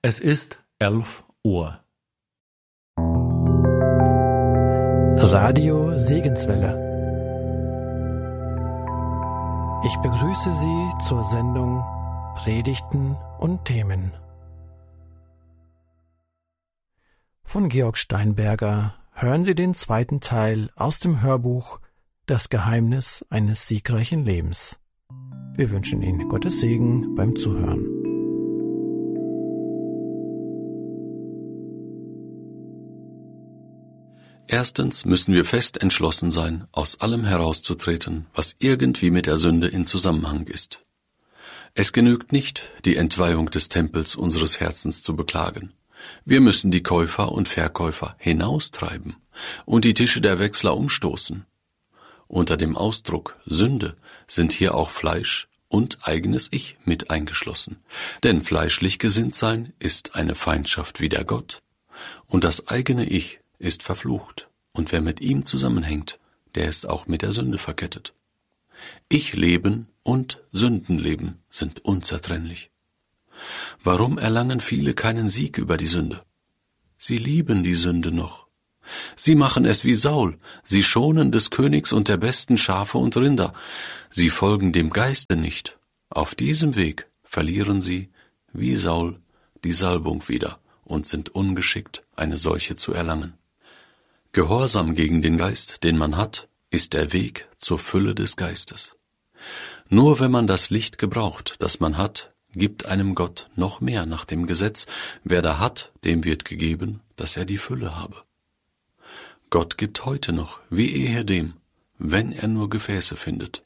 Es ist 11 Uhr. Radio Segenswelle. Ich begrüße Sie zur Sendung Predigten und Themen. Von Georg Steinberger hören Sie den zweiten Teil aus dem Hörbuch Das Geheimnis eines siegreichen Lebens. Wir wünschen Ihnen Gottes Segen beim Zuhören. Erstens müssen wir fest entschlossen sein, aus allem herauszutreten, was irgendwie mit der Sünde in Zusammenhang ist. Es genügt nicht, die Entweihung des Tempels unseres Herzens zu beklagen. Wir müssen die Käufer und Verkäufer hinaustreiben und die Tische der Wechsler umstoßen. Unter dem Ausdruck Sünde sind hier auch Fleisch und eigenes Ich mit eingeschlossen. Denn fleischlich gesinnt sein ist eine Feindschaft wider Gott. Und das eigene Ich ist verflucht, und wer mit ihm zusammenhängt, der ist auch mit der Sünde verkettet. Ich-Leben und Sündenleben sind unzertrennlich. Warum erlangen viele keinen Sieg über die Sünde? Sie lieben die Sünde noch. Sie machen es wie Saul, sie schonen des Königs und der besten Schafe und Rinder. Sie folgen dem Geiste nicht. Auf diesem Weg verlieren sie, wie Saul, die Salbung wieder und sind ungeschickt, eine solche zu erlangen. Gehorsam gegen den Geist, den man hat, ist der Weg zur Fülle des Geistes. Nur wenn man das Licht gebraucht, das man hat, gibt einem Gott noch mehr nach dem Gesetz. Wer da hat, dem wird gegeben, dass er die Fülle habe. Gott gibt heute noch, wie ehedem, wenn er nur Gefäße findet.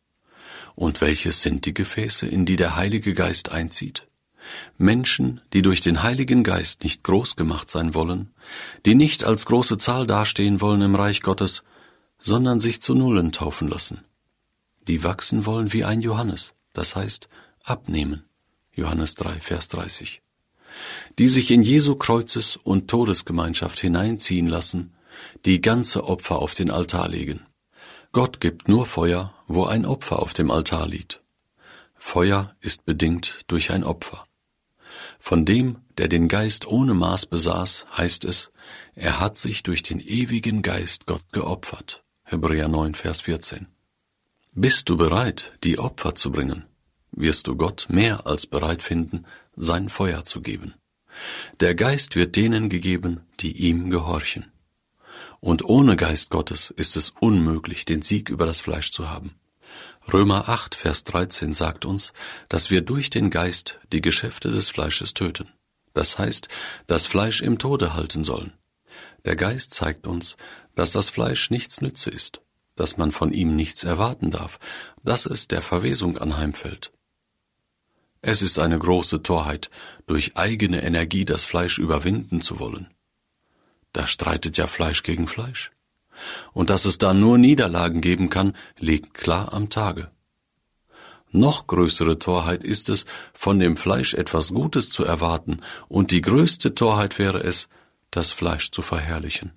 Und welches sind die Gefäße, in die der Heilige Geist einzieht? Menschen, die durch den Heiligen Geist nicht groß gemacht sein wollen, die nicht als große Zahl dastehen wollen im Reich Gottes, sondern sich zu Nullen taufen lassen. Die wachsen wollen wie ein Johannes, das heißt abnehmen. Johannes 3, Vers 30. Die sich in Jesu Kreuzes- und Todesgemeinschaft hineinziehen lassen, die ganze Opfer auf den Altar legen. Gott gibt nur Feuer, wo ein Opfer auf dem Altar liegt. Feuer ist bedingt durch ein Opfer. Von dem, der den Geist ohne Maß besaß, heißt es, er hat sich durch den ewigen Geist Gott geopfert. Hebräer 9, Vers 14. Bist du bereit, die Opfer zu bringen, wirst du Gott mehr als bereit finden, sein Feuer zu geben. Der Geist wird denen gegeben, die ihm gehorchen. Und ohne Geist Gottes ist es unmöglich, den Sieg über das Fleisch zu haben. Römer 8, Vers 13 sagt uns, dass wir durch den Geist die Geschäfte des Fleisches töten. Das heißt, das Fleisch im Tode halten sollen. Der Geist zeigt uns, dass das Fleisch nichts nütze ist, dass man von ihm nichts erwarten darf, dass es der Verwesung anheimfällt. Es ist eine große Torheit, durch eigene Energie das Fleisch überwinden zu wollen. Da streitet ja Fleisch gegen Fleisch. Und dass es da nur Niederlagen geben kann, liegt klar am Tage. Noch größere Torheit ist es, von dem Fleisch etwas Gutes zu erwarten, und die größte Torheit wäre es, das Fleisch zu verherrlichen.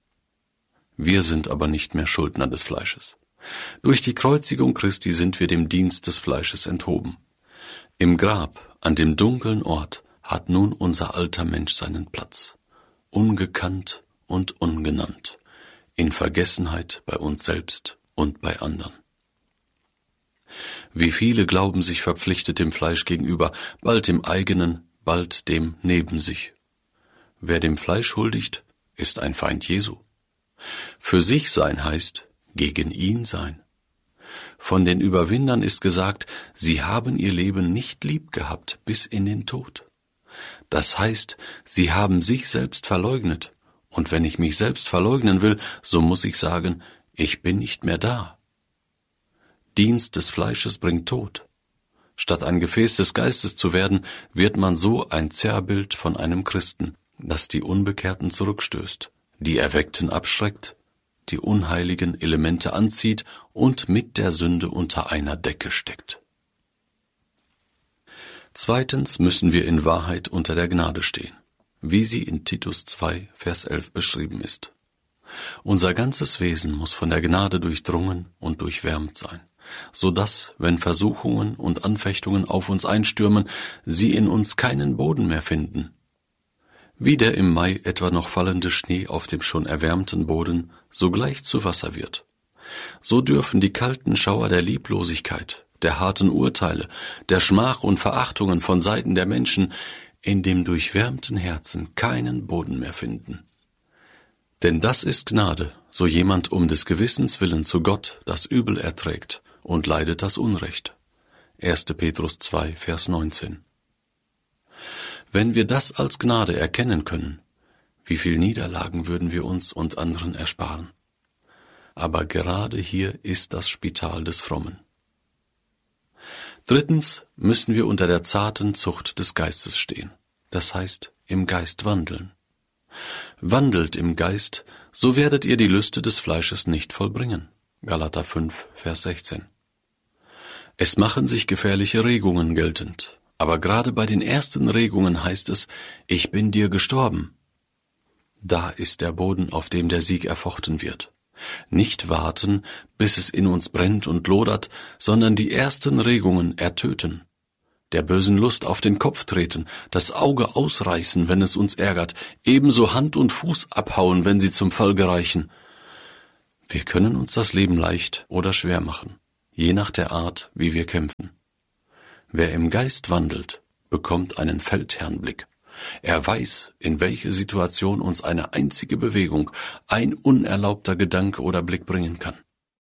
Wir sind aber nicht mehr Schuldner des Fleisches. Durch die Kreuzigung Christi sind wir dem Dienst des Fleisches enthoben. Im Grab, an dem dunklen Ort, hat nun unser alter Mensch seinen Platz, ungekannt und ungenannt, in Vergessenheit bei uns selbst und bei anderen. Wie viele glauben sich verpflichtet dem Fleisch gegenüber, bald dem eigenen, bald dem neben sich. Wer dem Fleisch huldigt, ist ein Feind Jesu. Für sich sein heißt, gegen ihn sein. Von den Überwindern ist gesagt, sie haben ihr Leben nicht lieb gehabt bis in den Tod. Das heißt, sie haben sich selbst verleugnet. Und wenn ich mich selbst verleugnen will, so muss ich sagen, ich bin nicht mehr da. Dienst des Fleisches bringt Tod. Statt ein Gefäß des Geistes zu werden, wird man so ein Zerrbild von einem Christen, das die Unbekehrten zurückstößt, die Erweckten abschreckt, die unheiligen Elemente anzieht und mit der Sünde unter einer Decke steckt. Zweitens müssen wir in Wahrheit unter der Gnade stehen, wie sie in Titus 2, Vers 11 beschrieben ist. Unser ganzes Wesen muss von der Gnade durchdrungen und durchwärmt sein. so dass, wenn Versuchungen und Anfechtungen auf uns einstürmen, sie in uns keinen Boden mehr finden. Wie der im Mai etwa noch fallende Schnee auf dem schon erwärmten Boden sogleich zu Wasser wird, so dürfen die kalten Schauer der Lieblosigkeit, der harten Urteile, der Schmach und Verachtungen von Seiten der Menschen in dem durchwärmten Herzen keinen Boden mehr finden. Denn das ist Gnade, so jemand um des Gewissens willen zu Gott das Übel erträgt und leidet das Unrecht. 1. Petrus 2, Vers 19. Wenn wir das als Gnade erkennen können, wie viel Niederlagen würden wir uns und anderen ersparen? Aber gerade hier ist das Spital des Frommen. Drittens müssen wir unter der zarten Zucht des Geistes stehen, das heißt im Geist wandeln. Wandelt im Geist, so werdet ihr die Lüste des Fleisches nicht vollbringen. Galater 5, Vers 16. Es machen sich gefährliche Regungen geltend, aber gerade bei den ersten Regungen heißt es, ich bin dir gestorben. Da ist der Boden, auf dem der Sieg erfochten wird. Nicht warten, bis es in uns brennt und lodert, sondern die ersten Regungen ertöten. Der bösen Lust auf den Kopf treten, das Auge ausreißen, wenn es uns ärgert, ebenso Hand und Fuß abhauen, wenn sie zum Fall gereichen. Wir können uns das Leben leicht oder schwer machen, je nach der Art, wie wir kämpfen. Wer im Geist wandelt, bekommt einen Feldherrnblick. Er weiß, in welche Situation uns eine einzige Bewegung, ein unerlaubter Gedanke oder Blick bringen kann.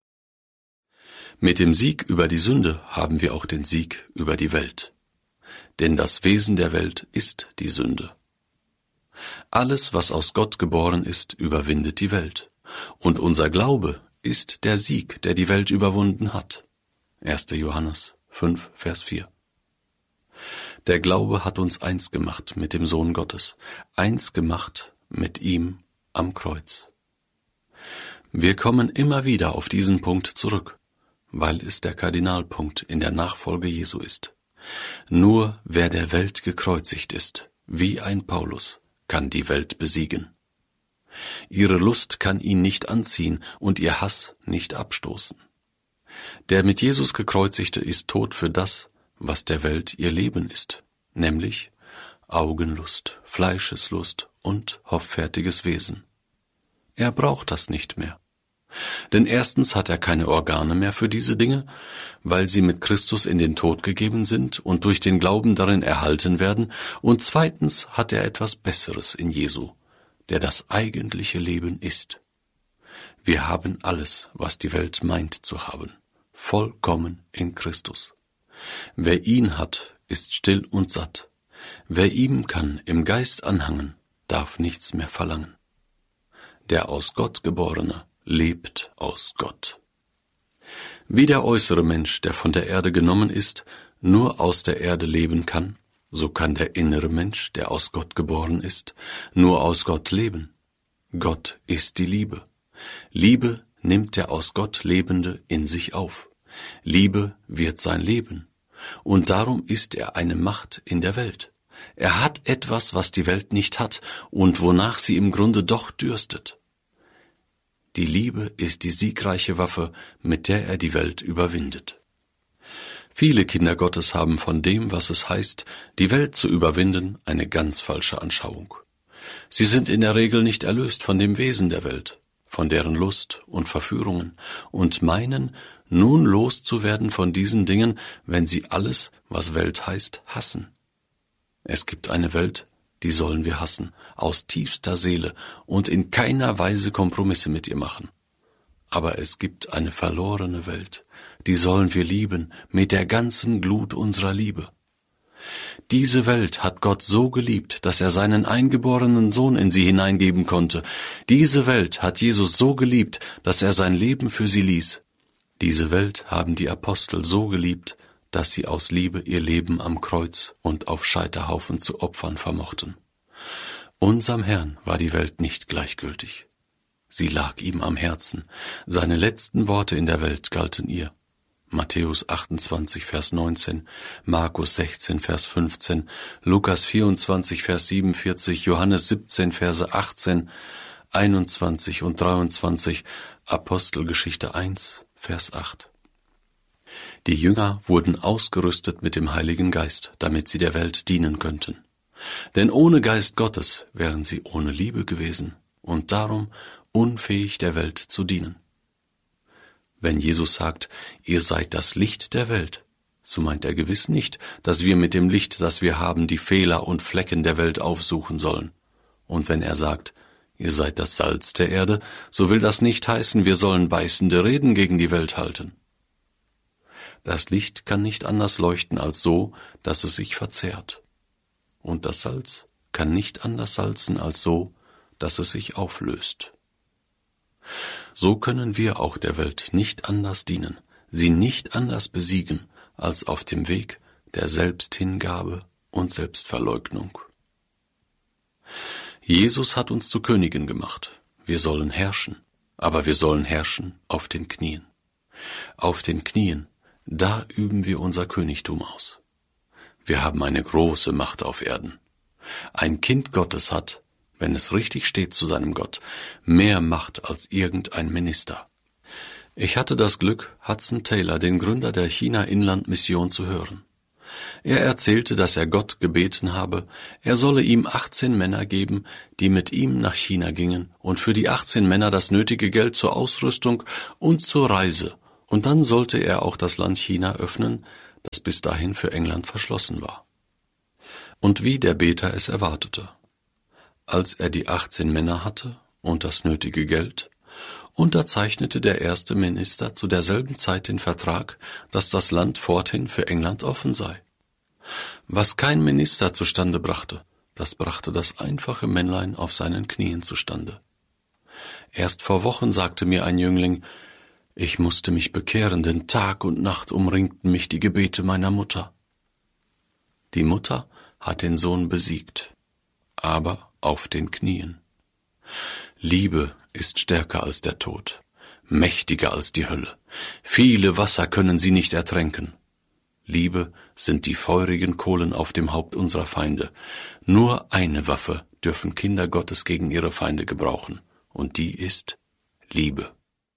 Mit dem Sieg über die Sünde haben wir auch den Sieg über die Welt. Denn das Wesen der Welt ist die Sünde. Alles, was aus Gott geboren ist, überwindet die Welt. Und unser Glaube ist der Sieg, der die Welt überwunden hat. 1. Johannes 5, Vers 4. Der Glaube hat uns eins gemacht mit dem Sohn Gottes, eins gemacht mit ihm am Kreuz. Wir kommen immer wieder auf diesen Punkt zurück, weil es der Kardinalpunkt in der Nachfolge Jesu ist. Nur wer der Welt gekreuzigt ist, wie ein Paulus, kann die Welt besiegen. Ihre Lust kann ihn nicht anziehen und ihr Hass nicht abstoßen. Der mit Jesus gekreuzigte ist tot für das, was der Welt ihr Leben ist, nämlich Augenlust, Fleischeslust und hoffärtiges Wesen. Er braucht das nicht mehr. Denn erstens hat er keine Organe mehr für diese Dinge, weil sie mit Christus in den Tod gegeben sind und durch den Glauben darin erhalten werden, und zweitens hat er etwas Besseres in Jesu, der das eigentliche Leben ist. Wir haben alles, was die Welt meint zu haben, vollkommen in Christus. Wer ihn hat, ist still und satt. Wer ihm kann im Geist anhangen, darf nichts mehr verlangen. Der aus Gott Geborene lebt aus Gott. Wie der äußere Mensch, der von der Erde genommen ist, nur aus der Erde leben kann, so kann der innere Mensch, der aus Gott geboren ist, nur aus Gott leben. Gott ist die Liebe. Liebe nimmt der aus Gott Lebende in sich auf. Liebe wird sein Leben. Und darum ist er eine Macht in der Welt. Er hat etwas, was die Welt nicht hat und wonach sie im Grunde doch dürstet. Die Liebe ist die siegreiche Waffe, mit der er die Welt überwindet. Viele Kinder Gottes haben von dem, was es heißt, die Welt zu überwinden, eine ganz falsche Anschauung. Sie sind in der Regel nicht erlöst von dem Wesen der Welt, von deren Lust und Verführungen, und meinen, nun loszuwerden von diesen Dingen, wenn sie alles, was Welt heißt, hassen. Es gibt eine Welt, die sollen wir hassen, aus tiefster Seele und in keiner Weise Kompromisse mit ihr machen. Aber es gibt eine verlorene Welt, die sollen wir lieben mit der ganzen Glut unserer Liebe. Diese Welt hat Gott so geliebt, dass er seinen eingeborenen Sohn in sie hineingeben konnte. Diese Welt hat Jesus so geliebt, dass er sein Leben für sie ließ. Diese Welt haben die Apostel so geliebt, dass sie aus Liebe ihr Leben am Kreuz und auf Scheiterhaufen zu opfern vermochten. Unserem Herrn war die Welt nicht gleichgültig. Sie lag ihm am Herzen. Seine letzten Worte in der Welt galten ihr. Matthäus 28, Vers 19, Markus 16, Vers 15, Lukas 24, Vers 47, Johannes 17, Verse 18, 21 und 23, Apostelgeschichte 1, Vers 8. Die Jünger wurden ausgerüstet mit dem Heiligen Geist, damit sie der Welt dienen könnten. Denn ohne Geist Gottes wären sie ohne Liebe gewesen und darum unfähig der Welt zu dienen. Wenn Jesus sagt, ihr seid das Licht der Welt, so meint er gewiss nicht, dass wir mit dem Licht, das wir haben, die Fehler und Flecken der Welt aufsuchen sollen. Und wenn er sagt, ihr seid das Salz der Erde, so will das nicht heißen, wir sollen beißende Reden gegen die Welt halten. Das Licht kann nicht anders leuchten als so, dass es sich verzehrt. Und das Salz kann nicht anders salzen als so, dass es sich auflöst. So können wir auch der Welt nicht anders dienen, sie nicht anders besiegen, als auf dem Weg der Selbsthingabe und Selbstverleugnung. Jesus hat uns zu Königen gemacht. Wir sollen herrschen, aber wir sollen herrschen auf den Knien. Auf den Knien, da üben wir unser Königtum aus. Wir haben eine große Macht auf Erden. Ein Kind Gottes hat, wenn es richtig steht zu seinem Gott, mehr Macht als irgendein Minister. Ich hatte das Glück, Hudson Taylor, den Gründer der China-Inland-Mission, zu hören. Er erzählte, dass er Gott gebeten habe, er solle ihm 18 Männer geben, die mit ihm nach China gingen und für die 18 Männer das nötige Geld zur Ausrüstung und zur Reise, und dann sollte er auch das Land China öffnen, das bis dahin für England verschlossen war. Und wie der Beter es erwartete. Als er die 18 Männer hatte und das nötige Geld, unterzeichnete der erste Minister zu derselben Zeit den Vertrag, dass das Land forthin für England offen sei. Was kein Minister zustande brachte, das brachte das einfache Männlein auf seinen Knien zustande. Erst vor Wochen sagte mir ein Jüngling, ich musste mich bekehren, denn Tag und Nacht umringten mich die Gebete meiner Mutter. Die Mutter hat den Sohn besiegt, aber auf den Knien. Liebe ist stärker als der Tod, mächtiger als die Hölle. Viele Wasser können sie nicht ertränken. Liebe sind die feurigen Kohlen auf dem Haupt unserer Feinde. Nur eine Waffe dürfen Kinder Gottes gegen ihre Feinde gebrauchen, und die ist Liebe.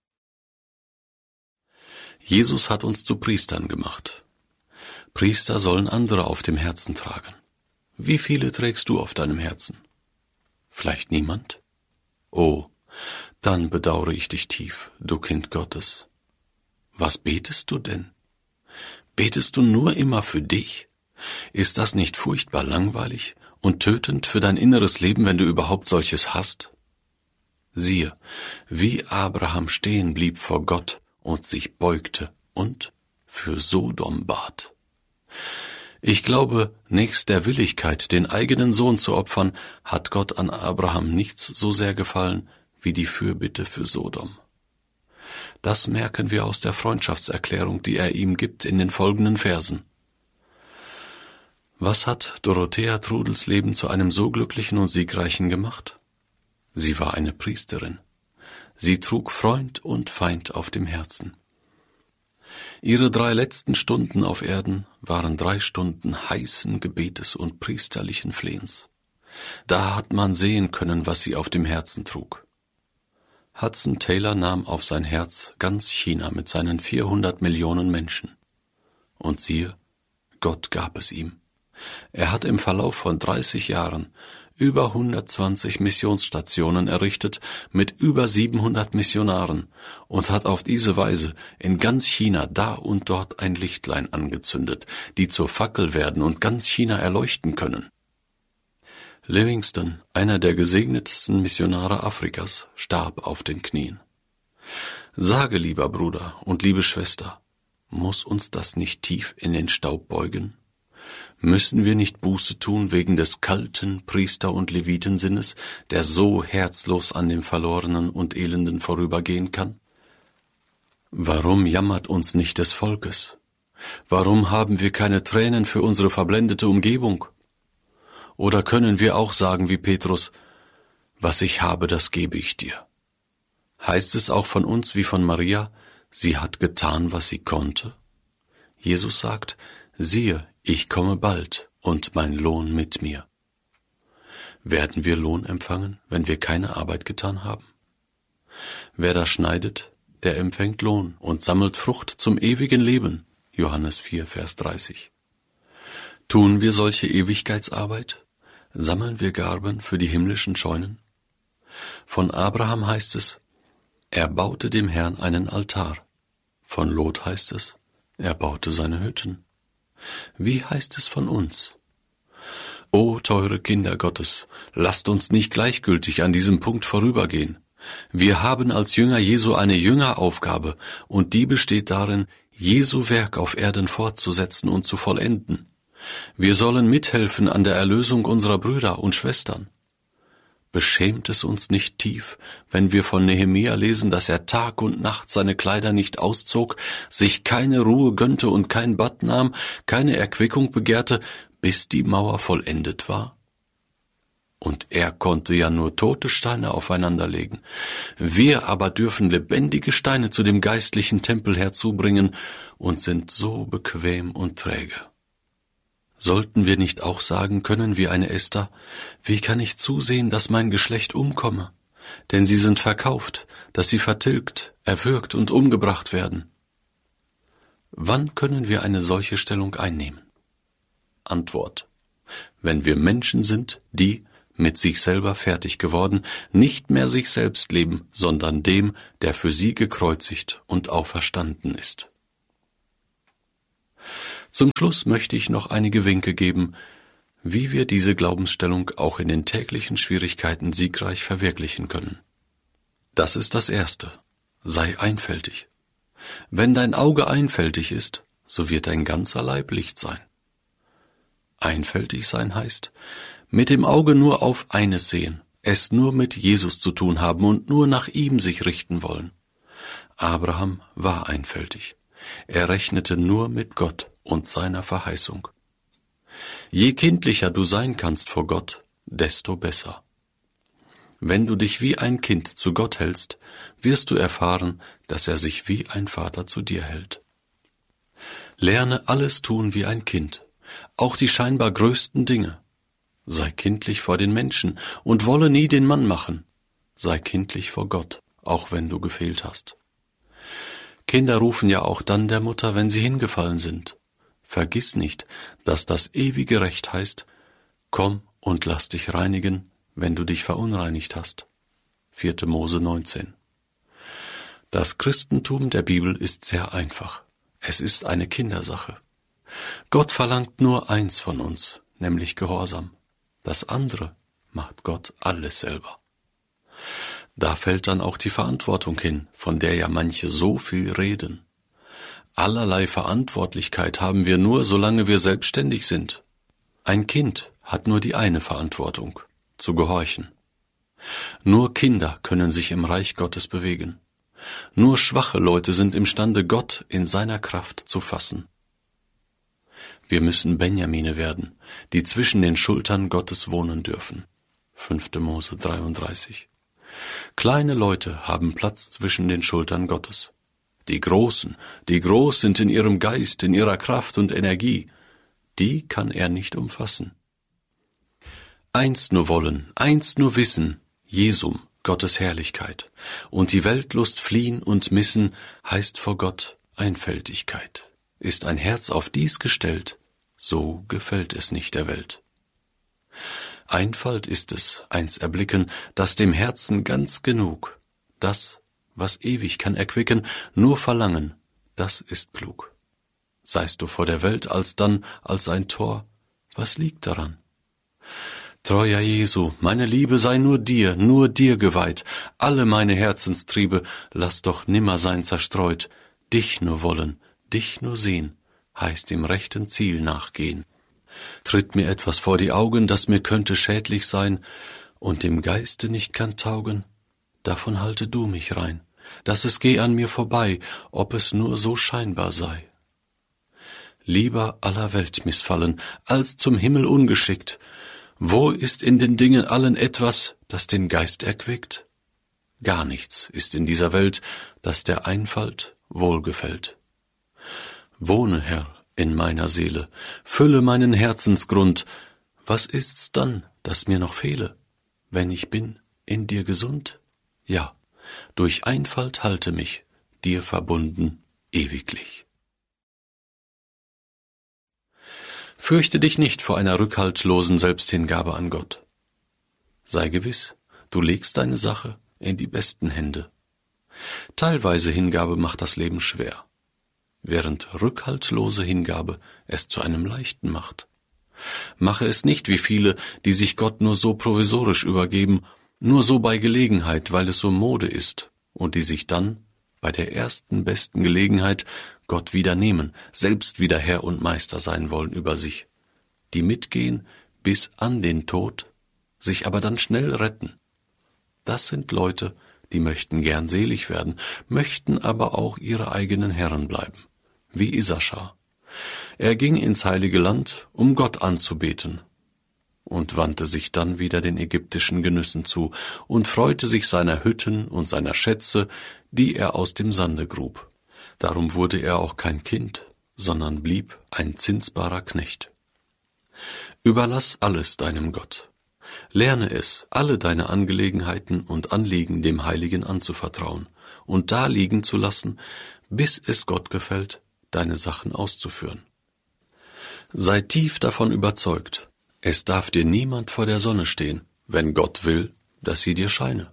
Jesus hat uns zu Priestern gemacht. Priester sollen andere auf dem Herzen tragen. Wie viele trägst du auf deinem Herzen? Vielleicht niemand? Oh, dann bedauere ich dich tief, du Kind Gottes. Was betest du denn? Betest du nur immer für dich? Ist das nicht furchtbar langweilig und tötend für dein inneres Leben, wenn du überhaupt solches hast? Siehe, wie Abraham stehen blieb vor Gott und sich beugte und für Sodom bat. Ich glaube, nächst der Willigkeit, den eigenen Sohn zu opfern, hat Gott an Abraham nichts so sehr gefallen wie die Fürbitte für Sodom. Das merken wir aus der Freundschaftserklärung, die er ihm gibt in den folgenden Versen. Was hat Dorothea Trudels Leben zu einem so glücklichen und siegreichen gemacht? Sie war eine Priesterin. Sie trug Freund und Feind auf dem Herzen. Ihre 3 letzten Stunden auf Erden waren 3 Stunden heißen Gebetes und priesterlichen Flehens. Da hat man sehen können, was sie auf dem Herzen trug. Hudson Taylor nahm auf sein Herz ganz China mit seinen 400 Millionen Menschen. Und siehe, Gott gab es ihm. Er hat im Verlauf von 30 Jahren über 120 Missionsstationen errichtet mit über 700 Missionaren und hat auf diese Weise in ganz China da und dort ein Lichtlein angezündet, die zur Fackel werden und ganz China erleuchten können. Livingstone, einer der gesegnetsten Missionare Afrikas, starb auf den Knien. Sage, lieber Bruder und liebe Schwester, muss uns das nicht tief in den Staub beugen? Müssen wir nicht Buße tun wegen des kalten Priester- und Levitensinnes, der so herzlos an dem Verlorenen und Elenden vorübergehen kann? Warum jammert uns nicht des Volkes? Warum haben wir keine Tränen für unsere verblendete Umgebung? Oder können wir auch sagen wie Petrus, was ich habe, das gebe ich dir? Heißt es auch von uns wie von Maria, sie hat getan, was sie konnte? Jesus sagt, siehe, ich komme bald und mein Lohn mit mir. Werden wir Lohn empfangen, wenn wir keine Arbeit getan haben? Wer da schneidet, der empfängt Lohn und sammelt Frucht zum ewigen Leben, Johannes 4, Vers 30. Tun wir solche Ewigkeitsarbeit? Sammeln wir Garben für die himmlischen Scheunen? Von Abraham heißt es, er baute dem Herrn einen Altar. Von Lot heißt es, er baute seine Hütten. Wie heißt es von uns? O teure Kinder Gottes, lasst uns nicht gleichgültig an diesem Punkt vorübergehen. Wir haben als Jünger Jesu eine Jüngeraufgabe, und die besteht darin, Jesu Werk auf Erden fortzusetzen und zu vollenden. Wir sollen mithelfen an der Erlösung unserer Brüder und Schwestern. Beschämt es uns nicht tief, wenn wir von Nehemia lesen, dass er Tag und Nacht seine Kleider nicht auszog, sich keine Ruhe gönnte und kein Bad nahm, keine Erquickung begehrte, bis die Mauer vollendet war? Und er konnte ja nur tote Steine aufeinanderlegen. Wir aber dürfen lebendige Steine zu dem geistlichen Tempel herzubringen und sind so bequem und träge. Sollten wir nicht auch sagen können wie eine Esther, wie kann ich zusehen, dass mein Geschlecht umkomme? Denn sie sind verkauft, dass sie vertilgt, erwürgt und umgebracht werden. Wann können wir eine solche Stellung einnehmen? Antwort: Wenn wir Menschen sind, die, mit sich selber fertig geworden, nicht mehr sich selbst leben, sondern dem, der für sie gekreuzigt und auferstanden ist. Zum Schluss möchte ich noch einige Winke geben, wie wir diese Glaubensstellung auch in den täglichen Schwierigkeiten siegreich verwirklichen können. Das ist das Erste: Sei einfältig. Wenn dein Auge einfältig ist, so wird dein ganzer Leib Licht sein. Einfältig sein heißt, mit dem Auge nur auf eines sehen, es nur mit Jesus zu tun haben und nur nach ihm sich richten wollen. Abraham war einfältig. Er rechnete nur mit Gott und seiner Verheißung. Je kindlicher du sein kannst vor Gott, desto besser. Wenn du dich wie ein Kind zu Gott hältst, wirst du erfahren, dass er sich wie ein Vater zu dir hält. Lerne alles tun wie ein Kind, auch die scheinbar größten Dinge. Sei kindlich vor den Menschen und wolle nie den Mann machen. Sei kindlich vor Gott, auch wenn du gefehlt hast. Kinder rufen ja auch dann der Mutter, wenn sie hingefallen sind. Vergiss nicht, dass das ewige Recht heißt, komm und lass dich reinigen, wenn du dich verunreinigt hast. 4. Mose 19. Das Christentum der Bibel ist sehr einfach. Es ist eine Kindersache. Gott verlangt nur eins von uns, nämlich Gehorsam. Das andere macht Gott alles selber. Da fällt dann auch die Verantwortung hin, von der ja manche so viel reden. Allerlei Verantwortlichkeit haben wir nur, solange wir selbstständig sind. Ein Kind hat nur die eine Verantwortung, zu gehorchen. Nur Kinder können sich im Reich Gottes bewegen. Nur schwache Leute sind imstande, Gott in seiner Kraft zu fassen. Wir müssen Benjamine werden, die zwischen den Schultern Gottes wohnen dürfen. 5. Mose 33. Kleine Leute haben Platz zwischen den Schultern Gottes. Die Großen, die groß sind in ihrem Geist, in ihrer Kraft und Energie, die kann er nicht umfassen. Eins nur wollen, eins nur wissen, Jesum, Gottes Herrlichkeit, und die Weltlust fliehen und missen, heißt vor Gott Einfältigkeit. Ist ein Herz auf dies gestellt, so gefällt es nicht der Welt. Einfalt ist es, eins erblicken, das dem Herzen ganz genug, das, was ewig kann erquicken, nur verlangen, das ist klug. Seist du vor der Welt alsdann als ein Tor, was liegt daran? Treuer Jesu, meine Liebe sei nur dir geweiht, alle meine Herzenstriebe lass doch nimmer sein zerstreut, dich nur wollen, dich nur sehen, heißt dem rechten Ziel nachgehen. Tritt mir etwas vor die Augen, das mir könnte schädlich sein und dem Geiste nicht kann taugen, davon halte du mich rein, dass es geh an mir vorbei, ob es nur so scheinbar sei. Lieber aller Welt missfallen, als zum Himmel ungeschickt, wo ist in den Dingen allen etwas, das den Geist erquickt? Gar nichts ist in dieser Welt, das der Einfalt wohlgefällt. Wohne, Herr, in meiner Seele, fülle meinen Herzensgrund, was ist's dann, das mir noch fehle, wenn ich bin in dir gesund? Ja, durch Einfalt halte mich, dir verbunden ewiglich. Fürchte dich nicht vor einer rückhaltlosen Selbsthingabe an Gott. Sei gewiss, du legst deine Sache in die besten Hände. Teilweise Hingabe macht das Leben schwer, während rückhaltlose Hingabe es zu einem leichten macht. Mache es nicht wie viele, die sich Gott nur so provisorisch übergeben, nur so bei Gelegenheit, weil es so Mode ist, und die sich dann, bei der ersten besten Gelegenheit, Gott wieder nehmen, selbst wieder Herr und Meister sein wollen über sich, die mitgehen bis an den Tod, sich aber dann schnell retten. Das sind Leute, die möchten gern selig werden, möchten aber auch ihre eigenen Herren bleiben, wie Isaschar. Er ging ins heilige Land, um Gott anzubeten, und wandte sich dann wieder den ägyptischen Genüssen zu und freute sich seiner Hütten und seiner Schätze, die er aus dem Sande grub. Darum wurde er auch kein Kind, sondern blieb ein zinsbarer Knecht. Überlass alles deinem Gott. Lerne es, alle deine Angelegenheiten und Anliegen dem Heiligen anzuvertrauen und da liegen zu lassen, bis es Gott gefällt, deine Sachen auszuführen. Sei tief davon überzeugt, es darf dir niemand vor der Sonne stehen, wenn Gott will, dass sie dir scheine.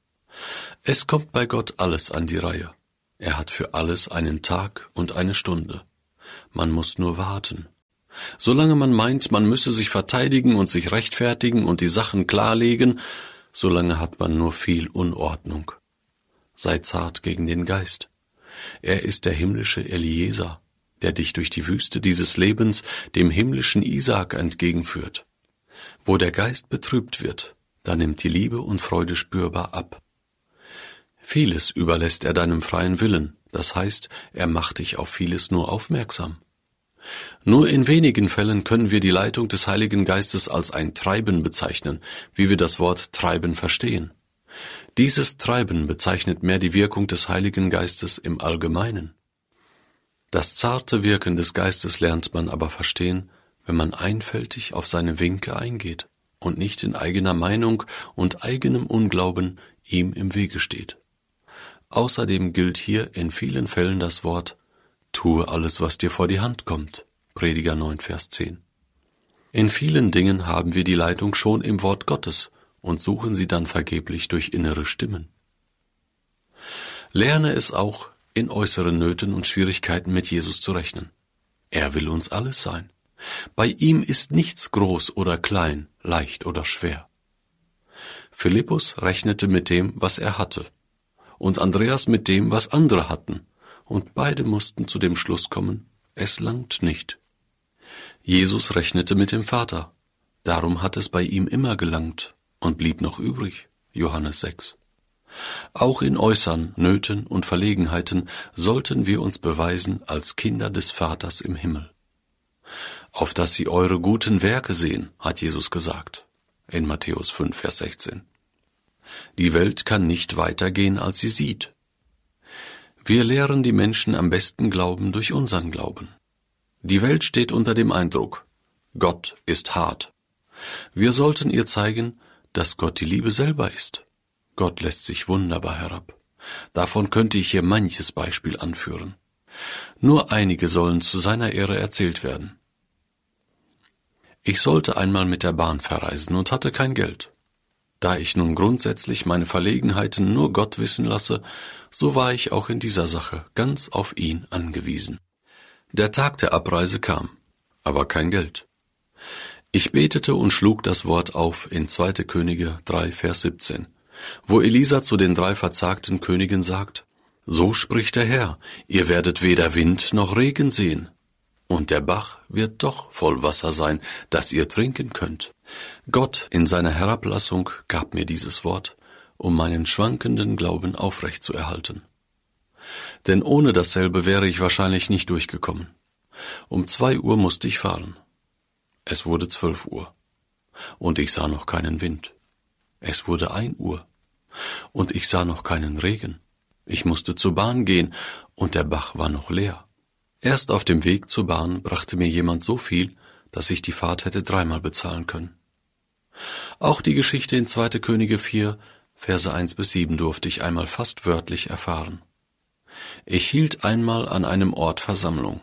Es kommt bei Gott alles an die Reihe. Er hat für alles einen Tag und eine Stunde. Man muss nur warten. Solange man meint, man müsse sich verteidigen und sich rechtfertigen und die Sachen klarlegen, solange hat man nur viel Unordnung. Sei zart gegen den Geist. Er ist der himmlische Eliezer, der dich durch die Wüste dieses Lebens dem himmlischen Isaak entgegenführt. Wo der Geist betrübt wird, da nimmt die Liebe und Freude spürbar ab. Vieles überlässt er deinem freien Willen, das heißt, er macht dich auf vieles nur aufmerksam. Nur in wenigen Fällen können wir die Leitung des Heiligen Geistes als ein Treiben bezeichnen, wie wir das Wort Treiben verstehen. Dieses Treiben bezeichnet mehr die Wirkung des Heiligen Geistes im Allgemeinen. Das zarte Wirken des Geistes lernt man aber verstehen, wenn man einfältig auf seine Winke eingeht und nicht in eigener Meinung und eigenem Unglauben ihm im Wege steht. Außerdem gilt hier in vielen Fällen das Wort »Tue alles, was dir vor die Hand kommt«, Prediger 9, Vers 10. In vielen Dingen haben wir die Leitung schon im Wort Gottes und suchen sie dann vergeblich durch innere Stimmen. Lerne es auch, in äußeren Nöten und Schwierigkeiten mit Jesus zu rechnen. Er will uns alles sein. Bei ihm ist nichts groß oder klein, leicht oder schwer. Philippus rechnete mit dem, was er hatte, und Andreas mit dem, was andere hatten, und beide mussten zu dem Schluss kommen, es langt nicht. Jesus rechnete mit dem Vater, darum hat es bei ihm immer gelangt und blieb noch übrig, Johannes 6. Auch in äußeren Nöten und Verlegenheiten sollten wir uns beweisen als Kinder des Vaters im Himmel. Auf dass sie eure guten Werke sehen, hat Jesus gesagt, in Matthäus 5, Vers 16. Die Welt kann nicht weitergehen, als sie sieht. Wir lehren die Menschen am besten glauben durch unseren Glauben. Die Welt steht unter dem Eindruck, Gott ist hart. Wir sollten ihr zeigen, dass Gott die Liebe selber ist. Gott lässt sich wunderbar herab. Davon könnte ich hier manches Beispiel anführen. Nur einige sollen zu seiner Ehre erzählt werden. Ich sollte einmal mit der Bahn verreisen und hatte kein Geld. Da ich nun grundsätzlich meine Verlegenheiten nur Gott wissen lasse, so war ich auch in dieser Sache ganz auf ihn angewiesen. Der Tag der Abreise kam, aber kein Geld. Ich betete und schlug das Wort auf in 2. Könige 3, Vers 17, wo Elisa zu den 3 verzagten Königen sagt, »So spricht der Herr, ihr werdet weder Wind noch Regen sehen, und der Bach wird doch voll Wasser sein, dass ihr trinken könnt.« Gott in seiner Herablassung gab mir dieses Wort, um meinen schwankenden Glauben aufrecht zu erhalten. Denn ohne dasselbe wäre ich wahrscheinlich nicht durchgekommen. Um 2 Uhr musste ich fahren. Es wurde 12 Uhr. Und ich sah noch keinen Wind. Es wurde 1 Uhr. Und ich sah noch keinen Regen. Ich musste zur Bahn gehen, und der Bach war noch leer. Erst auf dem Weg zur Bahn brachte mir jemand so viel, dass ich die Fahrt hätte 3-mal bezahlen können. Auch die Geschichte in 2. Könige 4, Verse 1-7 durfte ich einmal fast wörtlich erfahren. Ich hielt einmal an einem Ort Versammlung.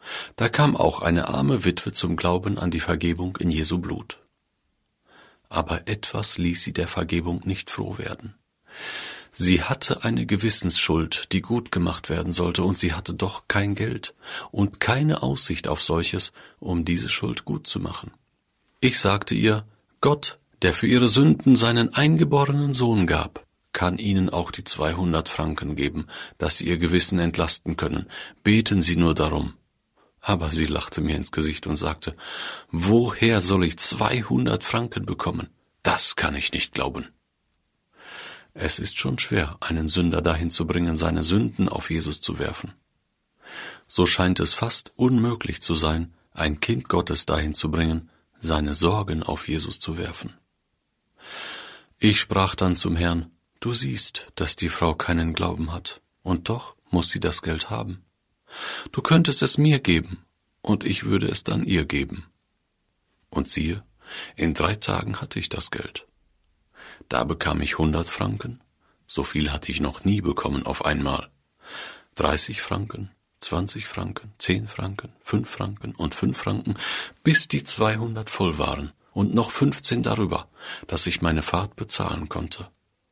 Da kam auch eine arme Witwe zum Glauben an die Vergebung in Jesu Blut. Aber etwas ließ sie der Vergebung nicht froh werden. Sie hatte eine Gewissensschuld, die gut gemacht werden sollte, und sie hatte doch kein Geld und keine Aussicht auf solches, um diese Schuld gut zu machen. Ich sagte ihr, Gott, der für ihre Sünden seinen eingeborenen Sohn gab, kann ihnen auch die 200 Franken geben, dass sie ihr Gewissen entlasten können. Beten Sie nur darum. Aber sie lachte mir ins Gesicht und sagte, woher soll ich 200 Franken bekommen? Das kann ich nicht glauben. Es ist schon schwer, einen Sünder dahin zu bringen, seine Sünden auf Jesus zu werfen. So scheint es fast unmöglich zu sein, ein Kind Gottes dahin zu bringen, seine Sorgen auf Jesus zu werfen. Ich sprach dann zum Herrn, du siehst, dass die Frau keinen Glauben hat, und doch muss sie das Geld haben. Du könntest es mir geben, und ich würde es dann ihr geben. Und siehe, in 3 Tagen hatte ich das Geld. Da bekam ich 100 Franken, so viel hatte ich noch nie bekommen auf einmal. 30 Franken, 20 Franken, 10 Franken, 5 Franken und 5 Franken, bis die 200 voll waren und noch 15 darüber, dass ich meine Fahrt bezahlen konnte.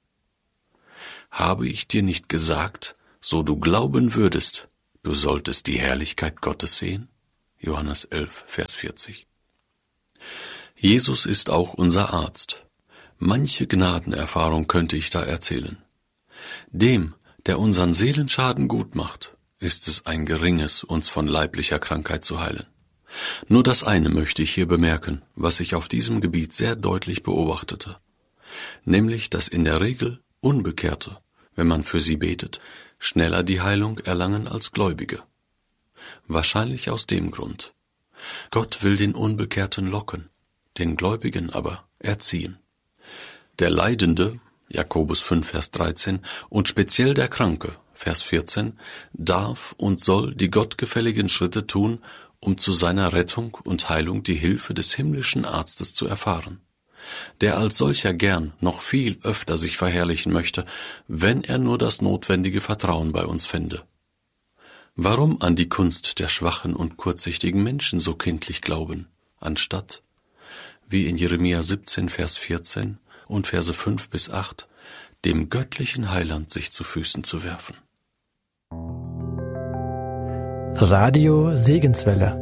Habe ich dir nicht gesagt, so du glauben würdest, du solltest die Herrlichkeit Gottes sehen? Johannes 11, Vers 40. Jesus ist auch unser Arzt. Manche Gnadenerfahrung könnte ich da erzählen. Dem, der unseren Seelenschaden gut macht, ist es ein geringes, uns von leiblicher Krankheit zu heilen. Nur das eine möchte ich hier bemerken, was ich auf diesem Gebiet sehr deutlich beobachtete, nämlich, dass in der Regel Unbekehrte, wenn man für sie betet, schneller die Heilung erlangen als Gläubige. Wahrscheinlich aus dem Grund. Gott will den Unbekehrten locken, den Gläubigen aber erziehen. Der Leidende, Jakobus 5, Vers 13, und speziell der Kranke, Vers 14, darf und soll die gottgefälligen Schritte tun, um zu seiner Rettung und Heilung die Hilfe des himmlischen Arztes zu erfahren, der als solcher gern noch viel öfter sich verherrlichen möchte, wenn er nur das notwendige Vertrauen bei uns fände. Warum an die Kunst der schwachen und kurzsichtigen Menschen so kindlich glauben, anstatt, wie in Jeremia 17, Vers 14 und Verse 5 bis 8, dem göttlichen Heiland sich zu Füßen zu werfen? Radio Segenswelle.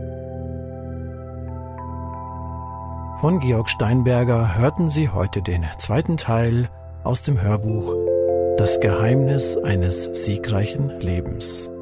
Von Georg Steinberger hörten Sie heute den 2. Teil aus dem Hörbuch Das Geheimnis eines siegreichen Lebens.